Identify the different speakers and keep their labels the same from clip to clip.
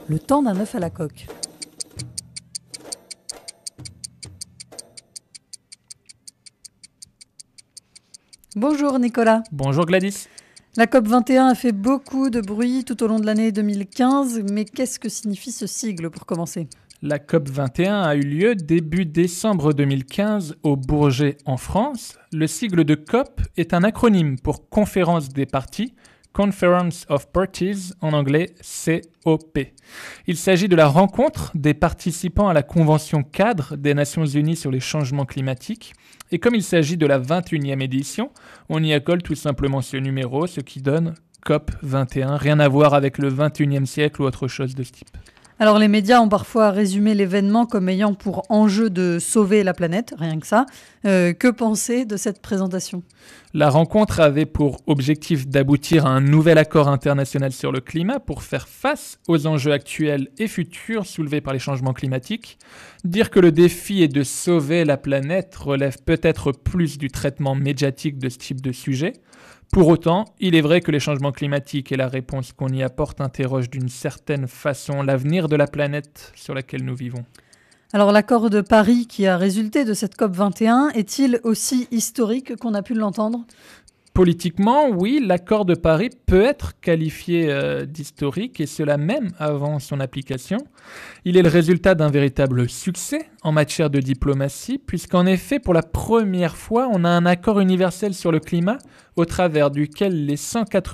Speaker 1: le temps d'un œuf à la coque. Bonjour Nicolas.
Speaker 2: Bonjour Gladys.
Speaker 1: La COP21 a fait beaucoup de bruit tout au long de l'année 2015, mais qu'est-ce que signifie ce sigle pour commencer ?
Speaker 2: La COP21 a eu lieu début décembre 2015 au Bourget en France. Le sigle de COP est un acronyme pour Conférence des parties, Conference of Parties, en anglais COP. Il s'agit de la rencontre des participants à la Convention cadre des Nations Unies sur les changements climatiques. Et comme il s'agit de la 21e édition, on y accole tout simplement ce numéro, ce qui donne COP21, rien à voir avec le 21e siècle ou autre chose de ce type.
Speaker 1: Alors les médias ont parfois résumé l'événement comme ayant pour enjeu de sauver la planète, rien que ça. Que penser de cette présentation ?
Speaker 2: La rencontre avait pour objectif d'aboutir à un nouvel accord international sur le climat pour faire face aux enjeux actuels et futurs soulevés par les changements climatiques. Dire que le défi est de sauver la planète relève peut-être plus du traitement médiatique de ce type de sujet. Pour autant, il est vrai que les changements climatiques et la réponse qu'on y apporte interrogent d'une certaine façon l'avenir de la planète sur laquelle nous vivons.
Speaker 1: Alors l'accord de Paris qui a résulté de cette COP21 est-il aussi historique qu'on a pu l'entendre ?
Speaker 2: Politiquement, oui, l'accord de Paris peut être qualifié d'historique, et cela même avant son application. Il est le résultat d'un véritable succès en matière de diplomatie, puisqu'en effet, pour la première fois, on a un accord universel sur le climat, au travers duquel les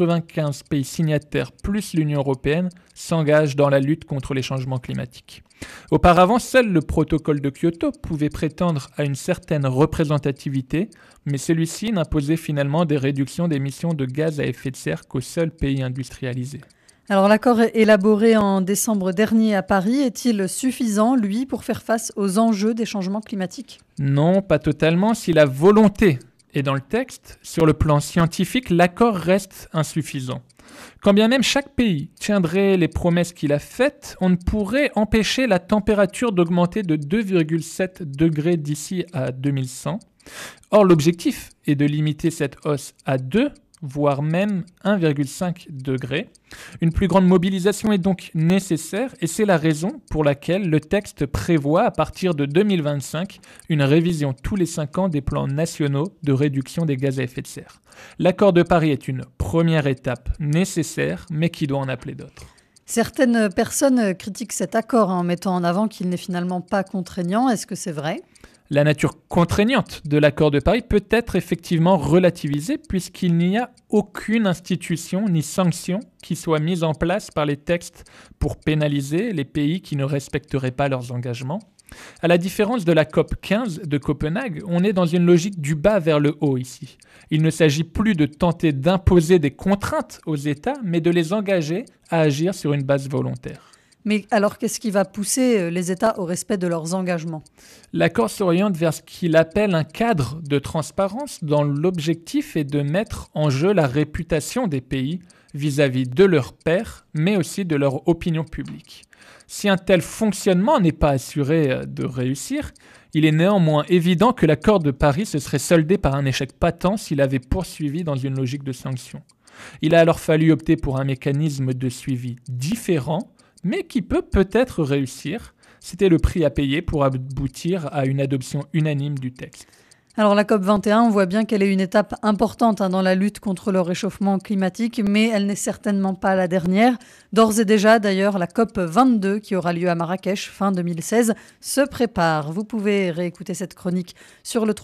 Speaker 2: 195 pays signataires plus l'Union européenne s'engagent dans la lutte contre les changements climatiques. Auparavant, seul le protocole de Kyoto pouvait prétendre à une certaine représentativité, mais celui-ci n'imposait finalement des réductions d'émissions de gaz à effet de serre qu'aux seuls pays industrialisés.
Speaker 1: Alors l'accord élaboré en décembre dernier à Paris est-il suffisant, lui, pour faire face aux enjeux des changements climatiques ?
Speaker 2: Non, pas totalement. Si la volonté est dans le texte, sur le plan scientifique, l'accord reste insuffisant. Quand bien même chaque pays tiendrait les promesses qu'il a faites, on ne pourrait empêcher la température d'augmenter de 2,7 degrés d'ici à 2100. Or, l'objectif est de limiter cette hausse à 2, voire même 1,5 degré. Une plus grande mobilisation est donc nécessaire et c'est la raison pour laquelle le texte prévoit à partir de 2025 une révision tous les 5 ans des plans nationaux de réduction des gaz à effet de serre. L'accord de Paris est une première étape nécessaire mais qui doit en appeler d'autres.
Speaker 1: Certaines personnes critiquent cet accord en mettant en avant qu'il n'est finalement pas contraignant. Est-ce que c'est vrai ?
Speaker 2: La nature contraignante de l'accord de Paris peut être effectivement relativisée puisqu'il n'y a aucune institution ni sanction qui soit mise en place par les textes pour pénaliser les pays qui ne respecteraient pas leurs engagements. À la différence de la COP 15 de Copenhague, on est dans une logique du bas vers le haut ici. Il ne s'agit plus de tenter d'imposer des contraintes aux États, mais de les engager à agir sur une base volontaire.
Speaker 1: Mais alors, qu'est-ce qui va pousser les États au respect de leurs engagements ?
Speaker 2: L'accord s'oriente vers ce qu'il appelle un cadre de transparence dont l'objectif est de mettre en jeu la réputation des pays vis-à-vis de leurs pairs, mais aussi de leur opinion publique. Si un tel fonctionnement n'est pas assuré de réussir, il est néanmoins évident que l'accord de Paris se serait soldé par un échec patent s'il avait poursuivi dans une logique de sanction. Il a alors fallu opter pour un mécanisme de suivi différent, mais qui peut-être réussir. C'était le prix à payer pour aboutir à une adoption unanime du texte.
Speaker 1: Alors la COP21, on voit bien qu'elle est une étape importante dans la lutte contre le réchauffement climatique, mais elle n'est certainement pas la dernière. D'ores et déjà, d'ailleurs, la COP22, qui aura lieu à Marrakech fin 2016, se prépare. Vous pouvez réécouter cette chronique sur le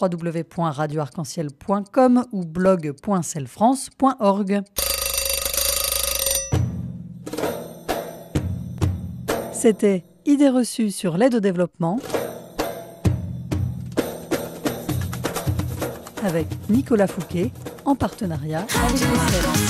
Speaker 1: www.radioarc-en-ciel.com ou blog.celfrance.org. C'était Idées reçues sur l'aide au développement avec Nicolas Fouquet en partenariat avec l'ICER.